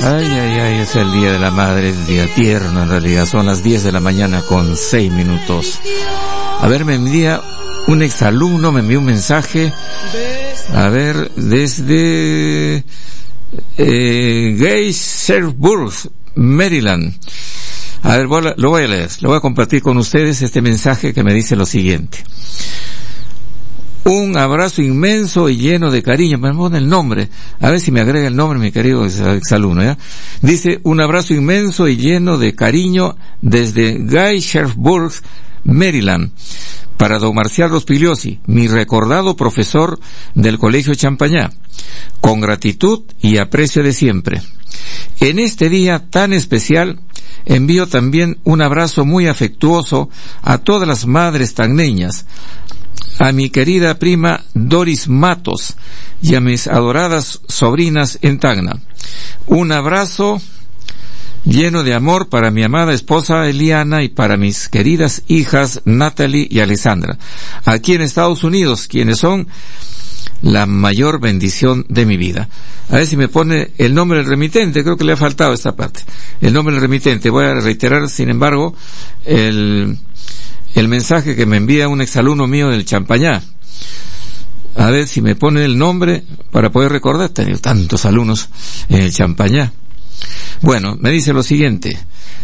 Ay, ay, ay, es el Día de la Madre, el día tierno en realidad. Son las 10 de la mañana con 6 minutos. A ver, me envía un exalumno, me envió un mensaje. A ver, desde Gaithersburg, Maryland. A ver, lo voy a leer, lo voy a compartir con ustedes este mensaje que me dice lo siguiente. Un abrazo inmenso y lleno de cariño. Me pone el nombre. A ver si me agrega el nombre, mi querido exalumno, ¿ya? Dice, un abrazo inmenso y lleno de cariño desde Gaithersburg, Maryland, para don Marcial Rospigliosi, mi recordado profesor del Colegio Champañá, con gratitud y aprecio de siempre. En este día tan especial, envío también un abrazo muy afectuoso a todas las madres tacneñas, a mi querida prima Doris Matos y a mis adoradas sobrinas en Tacna. Un abrazo lleno de amor para mi amada esposa Eliana y para mis queridas hijas Natalie y Alessandra, aquí en Estados Unidos, quienes son la mayor bendición de mi vida. A ver si me pone el nombre del remitente, creo que le ha faltado esta parte. El nombre del remitente. Voy a reiterar, sin embargo, el mensaje que me envía un exalumno mío del Champañá. A ver si me pone el nombre para poder recordar. He tenido tantos alumnos en el Champañá. Bueno, me dice lo siguiente.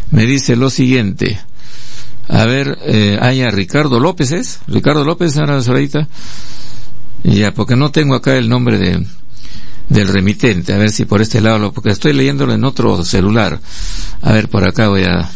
A ver, a Ricardo López, ¿es? Ricardo López, ahora ahorita. Ya, porque no tengo acá el nombre del remitente. A ver si por este lado, porque estoy leyéndolo en otro celular. A ver, por acá voy a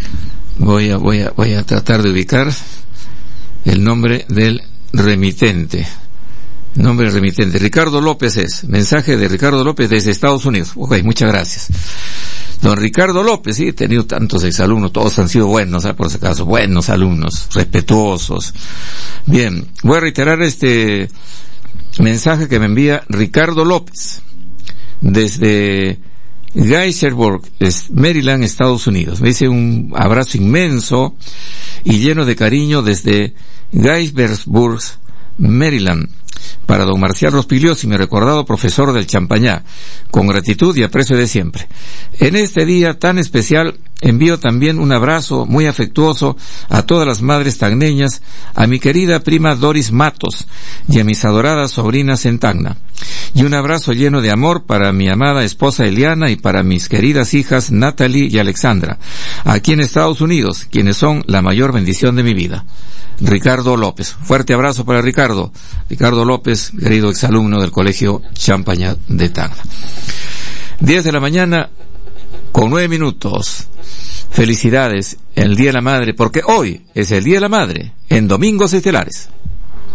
tratar de ubicar el nombre del remitente. Ricardo López es. Mensaje de Ricardo López desde Estados Unidos. Ok, muchas gracias. Don Ricardo López, sí, he tenido tantos exalumnos, todos han sido buenos, por si acaso, buenos alumnos, respetuosos. Bien, voy a reiterar este mensaje que me envía Ricardo López desde Gaithersburg, Maryland, Estados Unidos. Me dice un abrazo inmenso y lleno de cariño desde Gaithersburg, Maryland, para don Marcial Rospigliosi, mi recordado profesor del Champañá, con gratitud y aprecio de siempre. En este día tan especial, envío también un abrazo muy afectuoso a todas las madres tacneñas, a mi querida prima Doris Matos y a mis adoradas sobrinas en Tacna. Y un abrazo lleno de amor para mi amada esposa Eliana y para mis queridas hijas Natalie y Alexandra, aquí en Estados Unidos, quienes son la mayor bendición de mi vida. Ricardo López. Fuerte abrazo para Ricardo López, querido exalumno del Colegio Champañá de Tacna. 10 de la mañana con 9 minutos. Felicidades, el Día de la Madre, porque hoy es el Día de la Madre, en Domingos Estelares.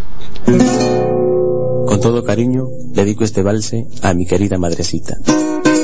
Con todo cariño, dedico este valse a mi querida madrecita.